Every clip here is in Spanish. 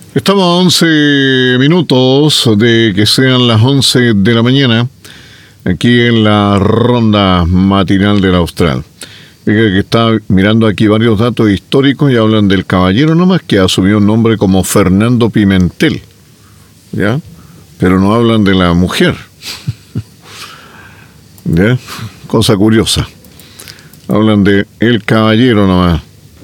Estamos a 11 minutos de que sean las 11 de la mañana, aquí en la ronda matinal del Austral. Fíjate que está mirando aquí varios datos históricos y hablan del caballero nomás que asumió un nombre como Fernando Pimentel, ¿ya? Pero no hablan de la mujer, ¿ya? Cosa curiosa. Hablan de el caballero nomás.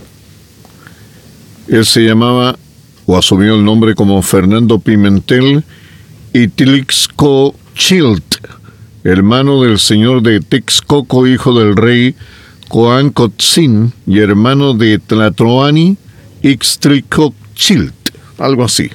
Él se llamaba, o asumió el nombre como Fernando Pimentel Itlixcochilt, hermano del señor de Texcoco, hijo del rey Coancotzin, y hermano de Tlatoani Ixtlicochilt, algo así.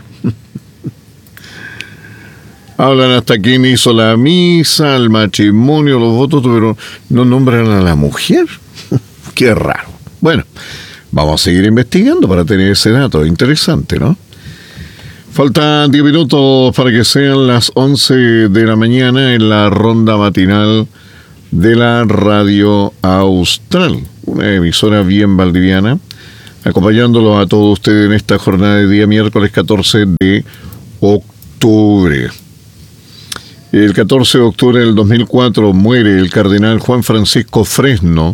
Hablan hasta quién hizo la misa, el matrimonio, los votos, pero no nombran a la mujer. Qué raro. Bueno, vamos a seguir investigando para tener ese dato. Interesante, ¿no? Faltan 10 minutos para que sean las 11 de la mañana en la ronda matinal de la Radio Austral, una emisora bien valdiviana, acompañándolos a todos ustedes en esta jornada de día miércoles 14 de octubre. El 14 de octubre del 2004 muere el cardenal Juan Francisco Fresno,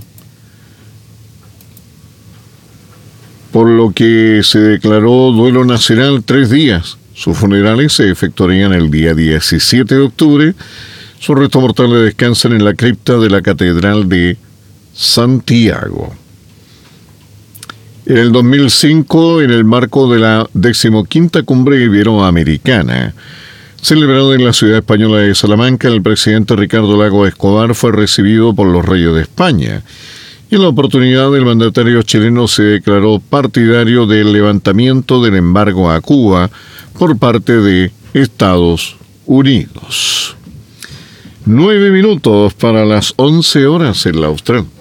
por lo que se declaró duelo nacional 3 días. Sus funerales se efectuarían el día 17 de octubre. Sus restos mortales descansan en la cripta de la Catedral de Santiago. En el 2005, en el marco de la 15ª Cumbre Iberoamericana, celebrada en la ciudad española de Salamanca, el presidente Ricardo Lagos Escobar fue recibido por los reyes de España. Y en la oportunidad, el mandatario chileno se declaró partidario del levantamiento del embargo a Cuba por parte de Estados Unidos. 9 minutos para las 11 horas en la Austral.